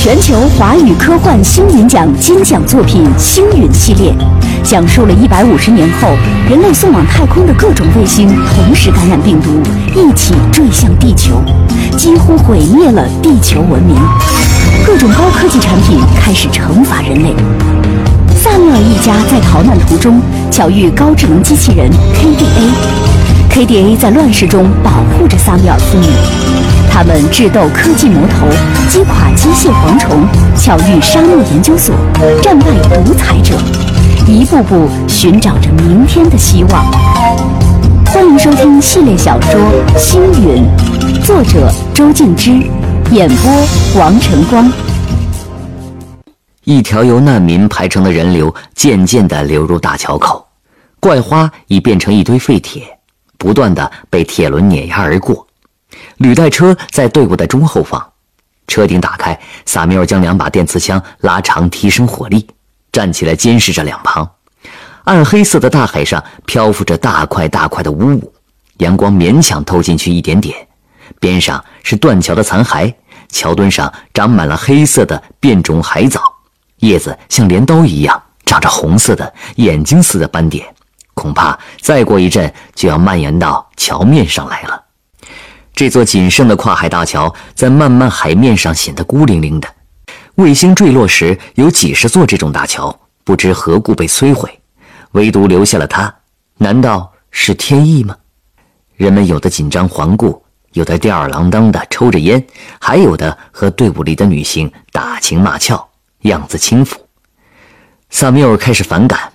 全球华语科幻星云奖金奖作品《星云》系列，讲述了150年后人类送往太空的各种卫星同时感染病毒，一起坠向地球，几乎毁灭了地球文明。各种高科技产品开始惩罚人类。萨缪尔一家在逃难途中巧遇高智能机器人 KDA。KDA 在乱世中保护着萨缪尔父女，他们智斗科技魔头，击垮机械蝗虫，巧遇沙漠研究所，战败独裁者，一步步寻找着明天的希望。欢迎收听系列小说《星云》，作者周静之，演播王晨光。 一条由难民排成的人流渐渐地流入大桥口，怪花已变成一堆废铁，不断地被铁轮碾压而过。履带车在队伍的中后方，车顶打开，萨缪尔将2把电磁枪拉长，提升火力，站起来监视着两旁。暗黑色的大海上漂浮着大块大块的污物，阳光勉强透进去一点点。边上是断桥的残骸，桥墩上长满了黑色的变种海藻，叶子像镰刀一样长着红色的眼睛似的斑点，恐怕再过一阵就要蔓延到桥面上来了。这座仅剩的跨海大桥在漫漫海面上显得孤零零的。卫星坠落时有几十座这种大桥，不知何故被摧毁，唯独留下了它，难道是天意吗？人们有的紧张环顾，有的吊儿郎当的抽着烟，还有的和队伍里的女性打情骂俏，样子轻浮。萨缪尔开始反感，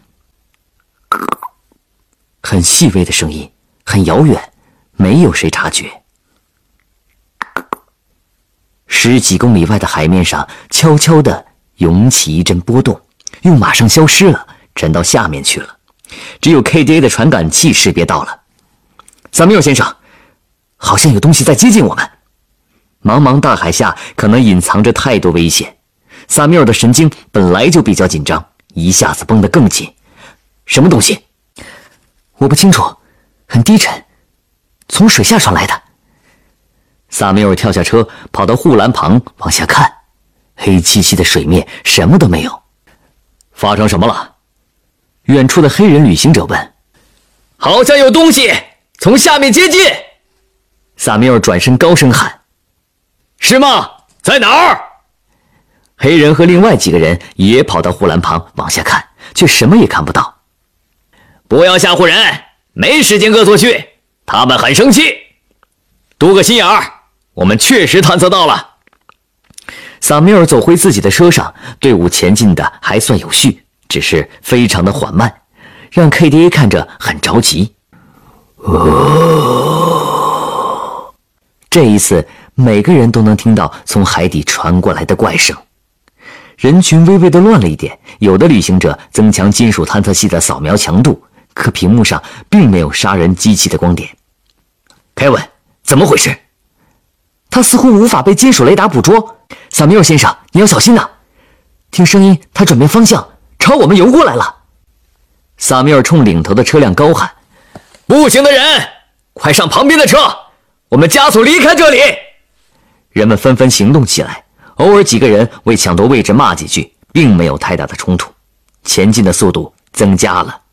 很细微的声音，很遥远，没有谁察觉。10几公里外的海面上悄悄地涌起一阵波动，又马上消失了，沉到下面去了。只有 KDA 的传感器识别到了。萨缪尔先生，好像有东西在接近我们。茫茫大海下可能隐藏着太多危险，萨缪尔的神经本来就比较紧张，一下子绷得更紧。什么东西？我不清楚，很低沉，从水下传来的。萨缪尔跳下车，跑到护栏旁往下看，黑漆漆的水面什么都没有。发生什么了？远处的黑人旅行者问。 好像有东西从下面接近。 萨缪尔转身高声喊。 是吗？在哪儿？ 黑人和另外几个人也跑到护栏旁往下看，却什么也看不到。 不要吓唬人，没时间恶作剧，他们很生气。多个心眼儿，我们确实探测到了。 萨缪尔走回自己的车上，队伍前进的还算有序，只是非常的缓慢，让 KDA 看着很着急。这一次每个人都能听到从海底传过来的怪声。人群微微的乱了一点，有的旅行者增强金属探测器的扫描强度，可屏幕上并没有杀人机器的光点。 凯文，怎么回事？ 他似乎无法被金属雷达捕捉。萨缪尔先生，你要小心呐！听声音，他转变方向，朝我们游过来了。萨缪尔冲领头的车辆高喊： 步行的人，快上旁边的车，我们加速离开这里。 人们纷纷行动起来，偶尔几个人为抢夺位置骂几句，并没有太大的冲突，前进的速度增加了。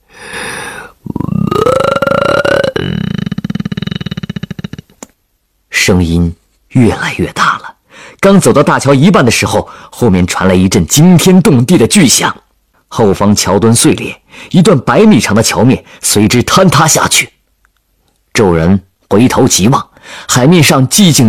声音越来越大了，刚走到大桥一半的时候，后面传来一阵惊天动地的巨响，后方桥墩碎裂，一段100米长的桥面随之坍塌下去。众人回头急望，海面上寂静